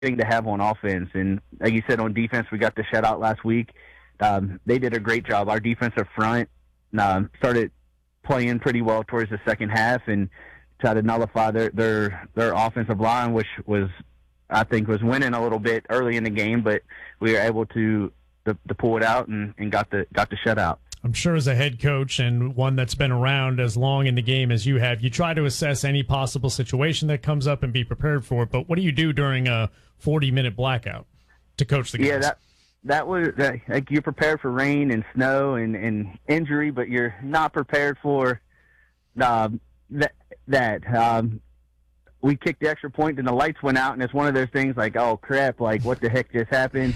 thing to have on offense. And like you said, on defense, we got the shutout last week. They did a great job. Our defensive front started playing pretty well towards the second half and tried to nullify their offensive line, which was, I think, was winning a little bit early in the game, but we were able to pull it out and got the shutout. I'm sure as a head coach and one that's been around as long in the game as you have, you try to assess any possible situation that comes up and be prepared for it. But what do you do during a 40-minute blackout to coach the guys? Yeah, that was like you're prepared for rain and snow and injury, but you're not prepared for that. We kicked the extra point and the lights went out, and it's one of those things like, oh crap, like what the heck just happened?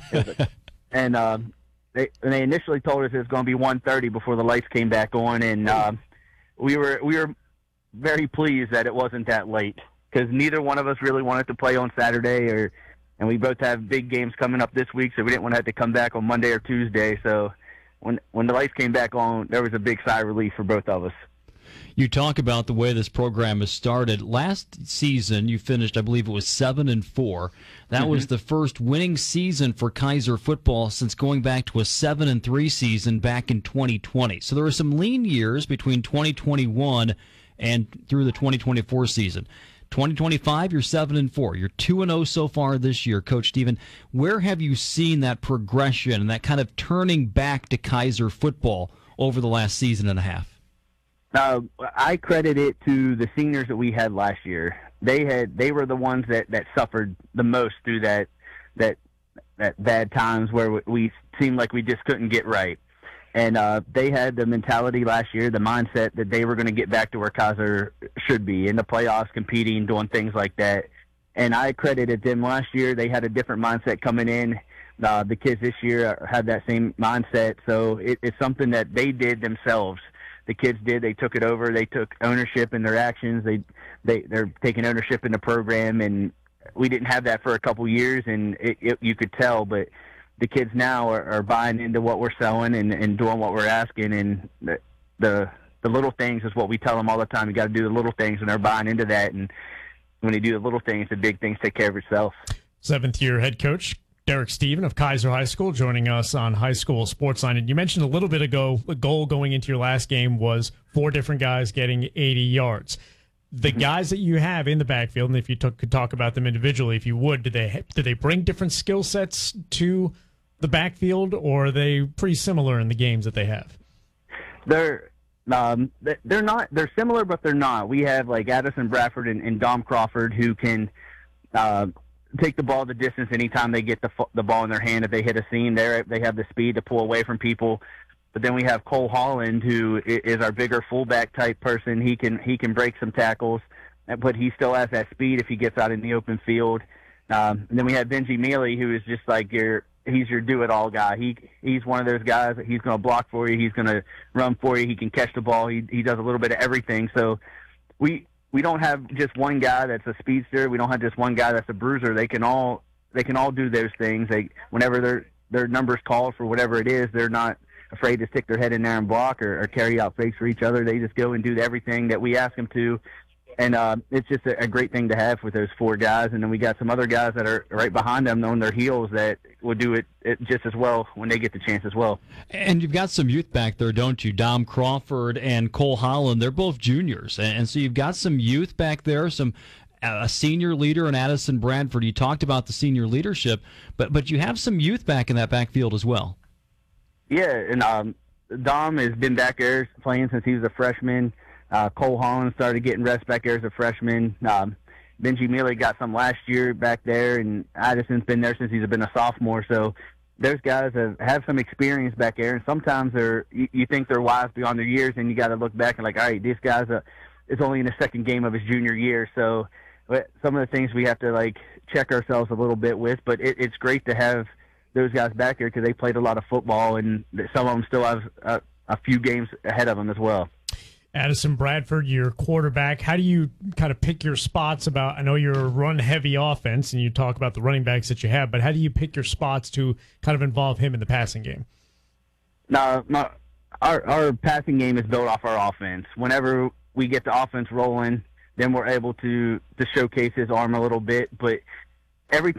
And they initially told us it was going to be 1:30 before the lights came back on, and we were very pleased that it wasn't that late, because neither one of us really wanted to play on Saturday, and we both have big games coming up this week, so we didn't want to have to come back on Monday or Tuesday. So when the lights came back on, there was a big sigh of relief for both of us. You talk about the way this program has started. Last season, you finished, I believe it was 7-4. That was the first winning season for Kaiser football since going back to a 7-3 season back in 2020. So there were some lean years between 2021 and through the 2024 season. 2025, you're 7-4. You're 2-0 so far this year, Coach Stephen. Where have you seen that progression and that kind of turning back to Kaiser football over the last season and a half? I credit it to the seniors that we had last year. They were the ones that suffered the most through that bad times where we seemed like we just couldn't get right. And they had the mentality last year, the mindset that they were going to get back to where Kaiser should be, in the playoffs, competing, doing things like that. And I credited them last year. They had a different mindset coming in. The kids this year had that same mindset. So it's something that they did themselves. The kids did. They took it over. They took ownership in their actions. They're taking ownership in the program, and we didn't have that for a couple years, and you could tell. But the kids now are buying into what we're selling and doing what we're asking, and the little things is what we tell them all the time. You got to do the little things, and they're buying into that. And when they do the little things, the big things take care of itself. Seventh-year head coach Derek Stephen of Kaiser High School joining us on High School Sports Line. And you mentioned a little bit ago, a goal going into your last game was 4 different guys getting 80 yards. The guys that you have in the backfield, and if you could talk about them individually, if you would, do they bring different skill sets to the backfield, or are they pretty similar in the games that they have? They're not. They're similar, but they're not. We have like Addison Bradford and Dom Crawford who can take the ball the distance anytime they get the ball in their hand. If they hit a seam, they have the speed to pull away from people. But then we have Cole Holland, who is our bigger fullback type person. He can break some tackles, but he still has that speed if he gets out in the open field. And then we have Benji Mealy, who is just like he's your do-it-all guy. He's one of those guys that he's going to block for you. He's going to run for you. He can catch the ball. He does a little bit of everything. So we don't have just one guy that's a speedster. We don't have just one guy that's a bruiser. They can all do those things. Whenever their number's called for whatever it is, they're not afraid to stick their head in there and block or carry out fakes for each other. They just go and do everything that we ask them to. And it's just a great thing to have with those 4 guys. And then we got some other guys that are right behind them on their heels that will do it just as well when they get the chance as well. And you've got some youth back there, don't you? Dom Crawford and Cole Holland, they're both juniors. And so you've got some youth back there, a senior leader in Addison Bradford. You talked about the senior leadership, but you have some youth back in that backfield as well. Yeah, and Dom has been back there playing since he was a freshman. Cole Holland started getting reps back there as a freshman. Benji Mealy got some last year back there, and Addison's been there since he's been a sophomore. So those guys have some experience back there, and sometimes you think they're wise beyond their years, and you got to look back and like, all right, this guy's is only in the second game of his junior year. So some of the things we have to check ourselves a little bit with, but it's great to have those guys back there because they played a lot of football, and some of them still have a few games ahead of them as well. Addison Bradford, your quarterback, how do you kind of pick your spots about, I know you're a run-heavy offense, and you talk about the running backs that you have, but how do you pick your spots to kind of involve him in the passing game? No, our passing game is built off our offense. Whenever we get the offense rolling, then we're able to showcase his arm a little bit, but every